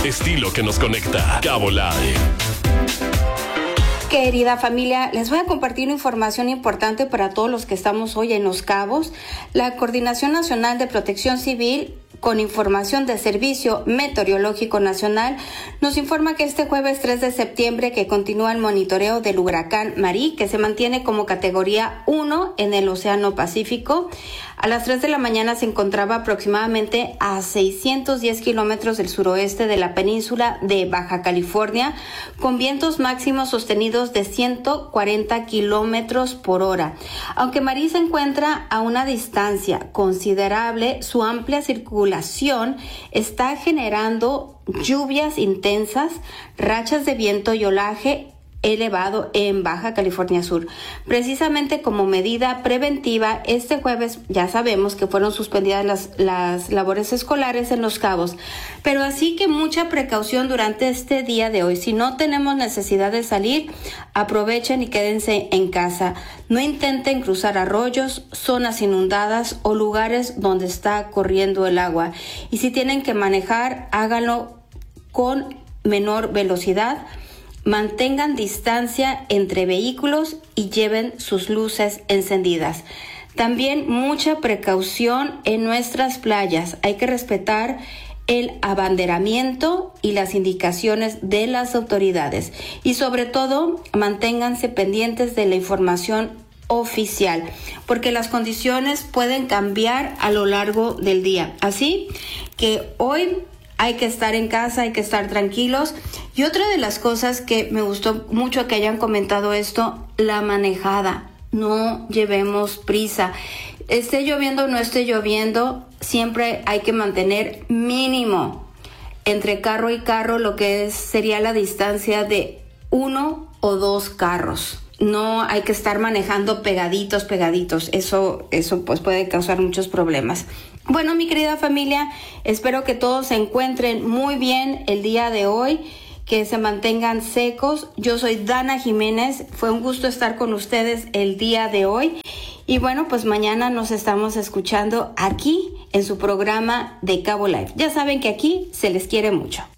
estilo que nos conecta. Cabo Live. Querida familia, les voy a compartir información importante para todos los que estamos hoy en Los Cabos. La Coordinación Nacional de Protección Civil, con información de Servicio Meteorológico Nacional, nos informa que este jueves 3 de septiembre que continúa el monitoreo del huracán Marí, que se mantiene como categoría 1 en el Océano Pacífico. A las 3 de la mañana se encontraba aproximadamente a 610 kilómetros del suroeste de la península de Baja California, con vientos máximos sostenidos de 140 kilómetros por hora. Aunque Marí se encuentra a una distancia considerable, su amplia circulación está generando lluvias intensas, rachas de viento y oleaje elevado en Baja California Sur. Precisamente como medida preventiva, este jueves ya sabemos que fueron suspendidas las labores escolares en Los Cabos, pero así que mucha precaución durante este día de hoy. Si no tenemos necesidad de salir, aprovechen y quédense en casa. No intenten cruzar arroyos, zonas inundadas o lugares donde está corriendo el agua. Y si tienen que manejar, háganlo con menor velocidad. Mantengan distancia entre vehículos y lleven sus luces encendidas. También mucha precaución en nuestras playas. Hay que respetar el abanderamiento y las indicaciones de las autoridades. Y sobre todo, manténganse pendientes de la información oficial, porque las condiciones pueden cambiar a lo largo del día. Así que hoy hay que estar en casa, hay que estar tranquilos. Y otra de las cosas que me gustó mucho que hayan comentado esto, la manejada. No llevemos prisa. Esté lloviendo o no esté lloviendo, siempre hay que mantener mínimo entre carro y carro lo que sería la distancia de 1 o 2 carros. No hay que estar manejando pegaditos. Eso pues puede causar muchos problemas. Bueno, mi querida familia, espero que todos se encuentren muy bien el día de hoy, que se mantengan secos. Yo soy Dana Jiménez, fue un gusto estar con ustedes el día de hoy. Y bueno, pues mañana nos estamos escuchando aquí en su programa de Cabo Live. Ya saben que aquí se les quiere mucho.